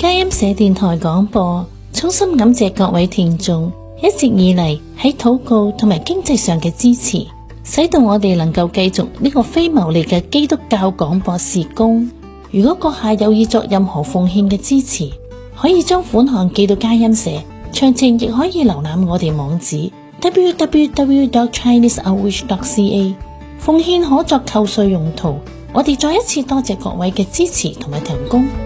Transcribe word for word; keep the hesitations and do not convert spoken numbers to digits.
佳音社電台廣播，衷心感謝各位聽眾一直以嚟喺禱告同埋經濟上嘅支持，使到我哋能夠繼續呢個非牟利嘅基督教廣播事工。如果閣下有意作任何奉獻嘅支持，可以將款項寄到佳音社，詳情亦可以瀏覽我哋網址 double-u double-u double-u dot chinese outreach dot c a。 奉獻可作扣稅用途。我哋再一次多謝各位嘅支持同埋提供。